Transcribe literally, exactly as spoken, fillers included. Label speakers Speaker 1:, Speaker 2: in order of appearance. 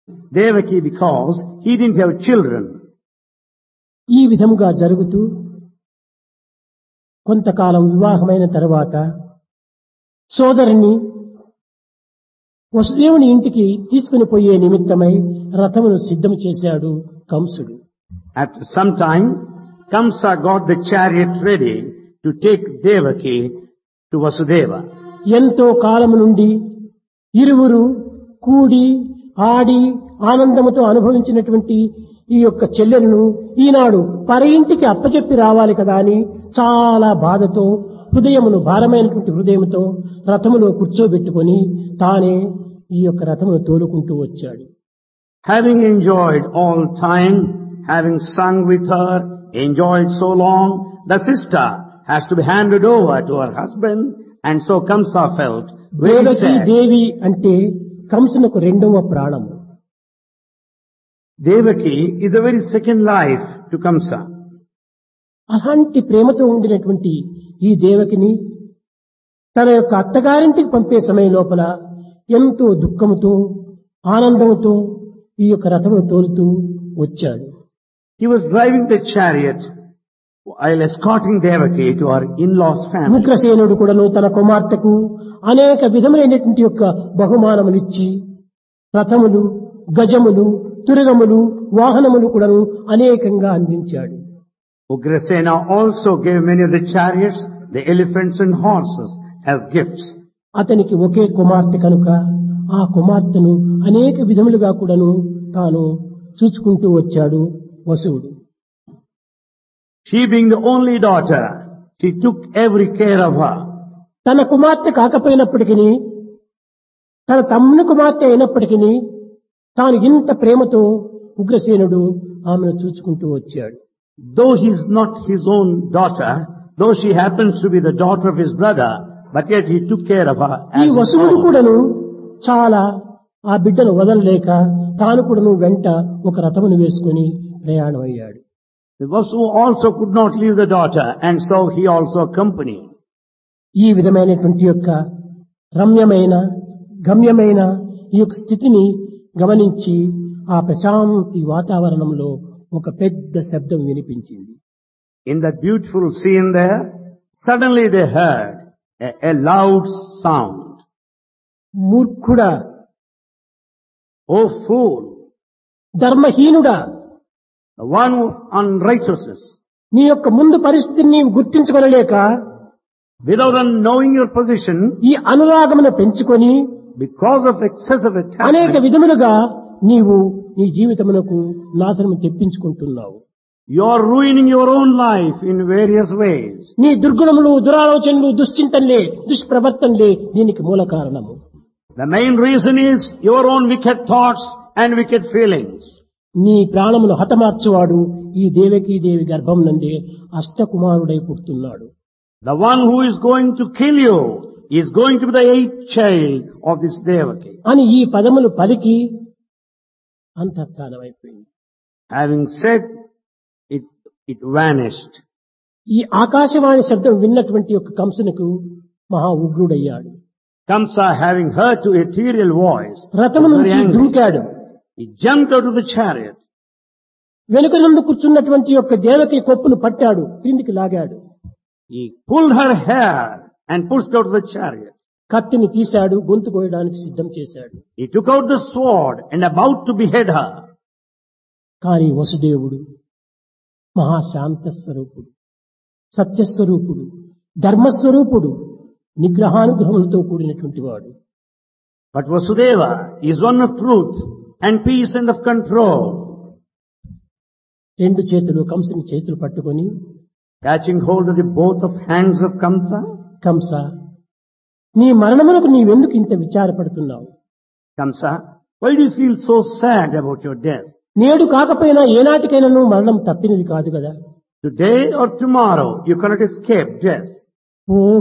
Speaker 1: Devaki because he didn't have children.
Speaker 2: ఈ విధముగా జరుగుతూ కొంతకాలం వివాహమైన తర్వాత సోదరుని వసుదేవుని ఇంటికి తీసుకుని పోయే నిమిత్తమై రథమును సిద్ధం చేశాడు కంసుడు.
Speaker 1: After some time, Kamsa got the chariot ready to take Devaki to Vasudeva.
Speaker 2: ఎంతో కాలము నుండి ఇరువురు కూడి ఆడి ఆనందముతో అనుభవించినటువంటి ఈ యొక్క చెల్లెలను ఈనాడు పరి ఇంటికి అప్పచెప్పి రావాలి కదా అని చాలా బాధతో హృదయమును భారమైనటువంటి హృదయంతో రథములో కూర్చోబెట్టుకొని తానే ఈ యొక్క రథమును తోలుకుంటూ వచ్చాడు.
Speaker 1: Having enjoyed all time, having sung with her, enjoyed so long, the sister has to be handed over to her husband, and so Kamsa felt very
Speaker 2: Devaki
Speaker 1: sad.
Speaker 2: దేవి అంటే కంసునకు రెండవ ప్రాణము.
Speaker 1: Devaki is the very second life to Kamsa.
Speaker 2: అలాంటి ప్రేమతో ఉండినటువంటి ఈ దేవకిని తన యొక్క అత్తగారింటికి పంపే సమయం లోపల ఎంతో దుఃఖముతో ఆనందంతో ఈ యొక్క రథమును తోలుతూ వచ్చాడు.
Speaker 1: He was driving the chariot while escorting Devaki to her in-laws' family.
Speaker 2: ఉగ్రసేనుడు కూడాను తన కుమార్తెకు అనేక విధములైనటువంటి యొక్క బహుమానములిచ్చి రథములు, గజములు, తురగములు, వాహనములు కూడాను అనేకంగా అందించాడు.
Speaker 1: Ugrasena also gave many of the chariots, the elephants and horses as gifts.
Speaker 2: అతనికి ఒకే కుమార్తె కనుక ఆ కుమార్తెను అనేక విధములుగా కూడాను తాను చూసుకుంటూ వచ్చాడు వసువుడు.
Speaker 1: She being the only daughter, she took every care of her.
Speaker 2: తన కుమార్తె కాకపోయినప్పటికీ తన తమ్ముని కుమార్తె అయినప్పటికీ తాను ఇంత ప్రేమతో ఉగ్రసేనుడు ఆమెను చూసుకుంటూ వచ్చాడు.
Speaker 1: Though he is not his own daughter, though she happens to be the daughter of his brother, but yet he took care of her
Speaker 2: ఈ
Speaker 1: as his
Speaker 2: వసువుడు
Speaker 1: own.
Speaker 2: కూడాను చాలా ఆ బిడ్డను వదలలేక తాను కూడాను వెంట ఒక రథమును వేసుకుని ప్రయాణం అయ్యాడు.
Speaker 1: The Vasu also could not leave the daughter, and so he also accompanied.
Speaker 2: ఈ విధమైనటువంటి యొక్క రమ్యమైన గమ్యమైన ఈ యొక్క స్థితిని గమనించి ఆ ప్రశాంతి వాతావరణంలో ఒక పెద్ద శబ్దం వినిపించింది.
Speaker 1: In that beautiful scene there, suddenly they heard a, a loud sound.
Speaker 2: మూర్ఖుడా,
Speaker 1: Oh fool,
Speaker 2: ధర్మహీనుడా,
Speaker 1: the one of unrighteousness,
Speaker 2: నీ యొక్క ముందు పరిస్థితిని నీవు గుర్తించుకొనలేక
Speaker 1: without knowing your position,
Speaker 2: ఈ అనురాగమును పెంచుకొని
Speaker 1: because of excessive
Speaker 2: అనేక
Speaker 1: attachment,
Speaker 2: విధములుగా నీవు నీ జీవితమునకు నాశనం తెప్పించుకుంటున్నావు.
Speaker 1: you are ruining your own life in various ways.
Speaker 2: నీ దుర్గుణములు, దురాలోచనలు, దుశ్చింతనలే, దుష్ప్రవర్తనలే దీనికి మూల కారణము.
Speaker 1: The main reason is your own wicked thoughts and wicked feelings.
Speaker 2: నీ ప్రాణమును హతమార్చువాడు ఈ దేవకీ దేవి గర్భం నందే అష్టకుమారుడై పుడుతున్నాడు.
Speaker 1: The one who is going to kill you is going to be the eighth child of this Devaki.
Speaker 2: అని ఈ పదములు పలికి అంతఃస్థానమైపోయింది.
Speaker 1: Having said it, it vanished.
Speaker 2: ఈ ఆకాశవాణి శబ్దం విన్నటువంటి యొక్క కంసునకు మహా ఉగ్రుడయ్యాడు.
Speaker 1: Kamsa, having heard to ethereal voice,
Speaker 2: రథము
Speaker 1: was very
Speaker 2: నుంచి
Speaker 1: angry.
Speaker 2: దుమికాడు.
Speaker 1: He jumped out of the chariot.
Speaker 2: వెనుక నుండి కూర్చున్నటువంటి యొక్క దేవకి కొప్పును పట్టాడు, క్రిందికి లాగాడు.
Speaker 1: He pulled her hair and pushed out of the chariot.
Speaker 2: కత్తిని తీశాడు, గొంతు కోయడానికి సిద్ధం చేశాడు.
Speaker 1: He took out the sword and about to behead her.
Speaker 2: కానీ వసుదేవుడు మహాశాంత స్వరూపుడు, సత్యస్వరూపుడు, ధర్మస్వరూపుడు, నిగ్రహానుగ్రహములతో కూడినటువంటి వాడు.
Speaker 1: But Vasudeva is one of truth and peace and of control.
Speaker 2: రెండు చేతులు కంసుని చేతులు పట్టుకొని,
Speaker 1: Catching hold of the both of hands of Kamsa,
Speaker 2: Kamsa, నీ మరణమునకు నీవెందుకు ఇంత విచారపడుతున్నావు?
Speaker 1: Kamsa, why do you feel so sad about your death?
Speaker 2: నేడు కాకపోయినా ఏనాటికైనా నువ్వు మరణం తప్పినది కాదు కదా.
Speaker 1: Today or tomorrow you cannot escape death.
Speaker 2: Oh